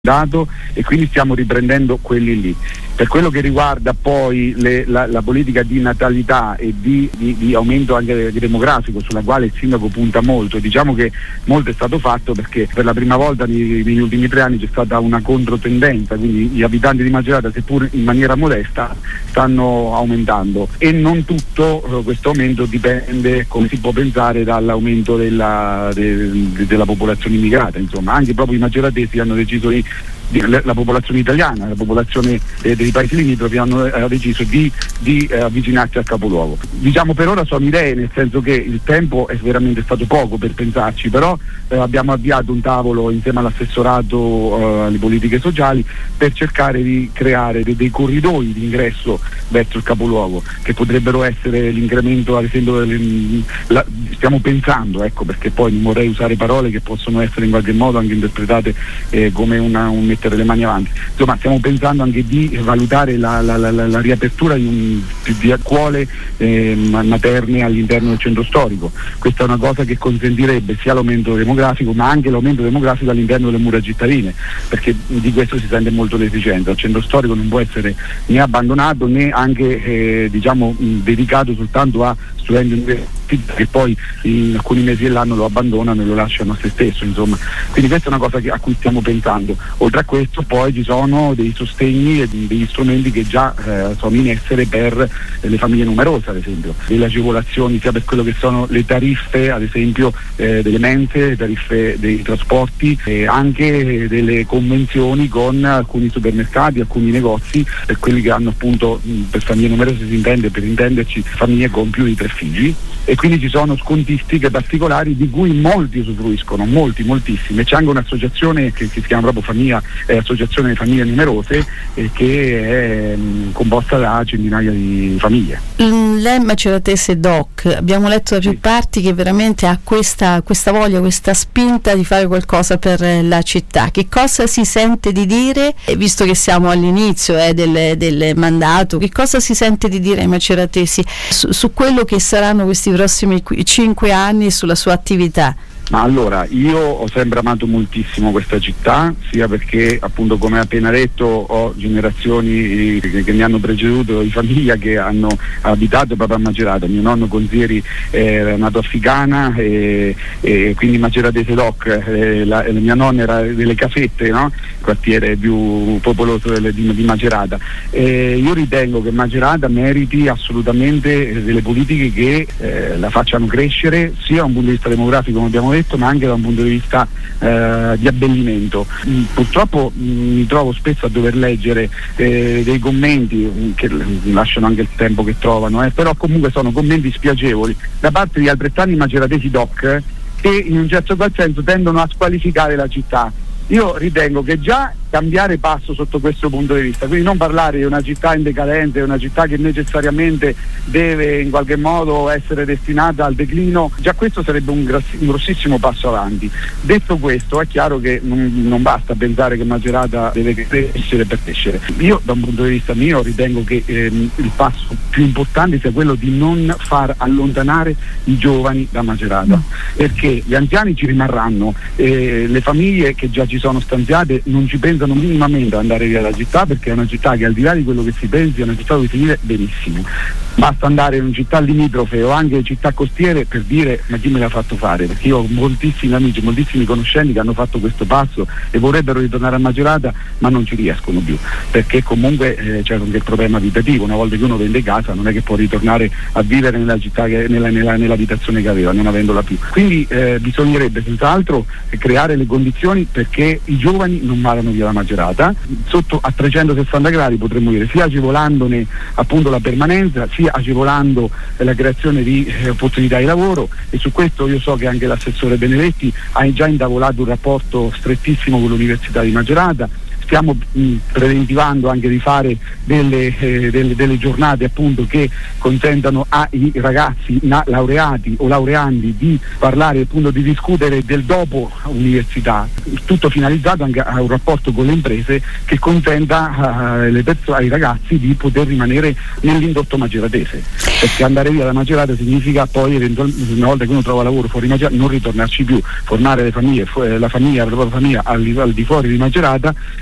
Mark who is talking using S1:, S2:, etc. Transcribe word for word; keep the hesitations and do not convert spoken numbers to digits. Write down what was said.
S1: dato e quindi stiamo riprendendo quelli lì. Per quello che riguarda poi le, la, la politica di natalità e di, di, di aumento anche demografico, sulla quale il sindaco punta molto, diciamo che molto è stato fatto perché per la prima volta nei, negli ultimi tre anni c'è stata una controtendenza, quindi gli abitanti di Macerata, seppur in maniera modesta, stanno aumentando e non tutto eh, questo aumento dipende, come si può pensare, dall'aumento della, de, de, della popolazione immigrata, insomma anche proprio i maceratesi hanno deciso di la popolazione italiana, la popolazione eh, dei paesi limitrofi hanno eh, deciso di, di eh, avvicinarsi al capoluogo. Diciamo per ora sono idee, nel senso che il tempo è veramente stato poco per pensarci, però eh, abbiamo avviato un tavolo insieme all'assessorato eh, alle politiche sociali per cercare di creare dei, dei corridoi di ingresso verso il capoluogo, che potrebbero essere l'incremento, ad esempio, delle, la, stiamo pensando, ecco, perché poi non vorrei usare parole che possono essere in qualche modo anche interpretate eh, come una, un mettere le mani avanti, insomma stiamo pensando anche di valutare la, la, la, la riapertura di, un, di scuole eh, materne all'interno del centro storico. Questa è una cosa che consentirebbe sia l'aumento demografico ma anche l'aumento demografico all'interno delle mura cittadine, perché di questo si sente molto l'esigenza. Il centro storico non può essere né abbandonato né anche eh, diciamo dedicato soltanto a studenti universitari che poi in alcuni mesi dell'anno lo abbandonano e lo lasciano a se stesso, insomma. Quindi questa è una cosa che, a cui stiamo pensando. Oltre a questo poi ci sono dei sostegni e degli strumenti che già eh, sono in essere per eh, le famiglie numerose, ad esempio, delle agevolazioni sia per quello che sono le tariffe, ad esempio eh, delle mense, le tariffe dei trasporti e anche delle convenzioni con alcuni supermercati, alcuni negozi, per quelli che hanno appunto, mh, per famiglie numerose si intende, per intenderci, famiglie con più di tre figli. E quindi ci sono scontistiche particolari di cui molti usufruiscono, molti, moltissimi. C'è anche un'associazione che, che si chiama proprio Famiglia, eh, Associazione di Famiglie Numerose, eh, che è mh, composta da centinaia di famiglie.
S2: Lei Maceratese Doc, abbiamo letto da più sì. parti che veramente ha questa, questa voglia, questa spinta di fare qualcosa per la città. Che cosa si sente di dire, visto che siamo all'inizio eh, del, del mandato, che cosa si sente di dire ai maceratesi su, su quello che saranno questi prossimi cinque anni, sulla sua attività?
S1: Ma allora, io ho sempre amato moltissimo questa città, sia perché appunto, come appena detto, ho generazioni che, che mi hanno preceduto di famiglia che hanno abitato proprio a Macerata. Mio nonno Consieri era nato a Ficana e, e quindi Maceratese Doc, e la, e la mia nonna era delle Casette, no? Il quartiere più popoloso delle, di, di Macerata. E io ritengo che Macerata meriti assolutamente delle politiche che eh, la facciano crescere, sia da un punto di vista demografico, come abbiamo detto, ma anche da un punto di vista eh, di abbellimento. Mm, purtroppo mh, mi trovo spesso a dover leggere eh, dei commenti mh, che lasciano anche il tempo che trovano, eh, però comunque sono commenti spiacevoli da parte di altrettanti maceratesi doc eh, che in un certo qual senso tendono a squalificare la città. Io ritengo che già cambiare passo sotto questo punto di vista, quindi non parlare di una città in decadenza, una città che necessariamente deve in qualche modo essere destinata al declino, già questo sarebbe un, grass- un grossissimo passo avanti. Detto questo, è chiaro che non, non basta pensare che Macerata deve crescere per crescere. Io da un punto di vista mio ritengo che ehm, il passo più importante sia quello di non far allontanare i giovani da Macerata, no. Perché gli anziani ci rimarranno, eh, le famiglie che già ci sono stanziate non ci pensano minimamente ad andare via dalla città, perché è una città che al di là di quello che si pensi è una città dove si vive benissimo. Basta andare in città limitrofe o anche in città costiere per dire ma chi me l'ha fatto fare, perché io ho moltissimi amici, moltissimi conoscenti che hanno fatto questo passo e vorrebbero ritornare a Macerata ma non ci riescono più, perché comunque eh, c'è anche il problema abitativo. Una volta che uno vende casa non è che può ritornare a vivere nella città che, nella, nella, nell'abitazione che aveva, non avendola più. Quindi eh, bisognerebbe senz'altro creare le condizioni perché i giovani non vadano via da Macerata, sotto a trecentosessanta gradi potremmo dire, sia agevolandone appunto la permanenza, sia agevolando eh, la creazione di eh, opportunità di lavoro. E su questo io so che anche l'assessore Benedetti ha già intavolato un rapporto strettissimo con l'Università di Macerata. stiamo mh, preventivando anche di fare delle, eh, delle, delle giornate appunto che consentano ai ragazzi na- laureati o laureandi di parlare appunto, di discutere del dopo università, tutto finalizzato anche a un rapporto con le imprese che consenta uh, le perso- ai ragazzi di poter rimanere nell'indotto maceratese, perché andare via da Macerata significa poi eventualmente una volta che uno trova lavoro fuori Macerata non ritornarci più, formare le famiglie, la famiglia, la propria famiglia al, al di fuori di Macerata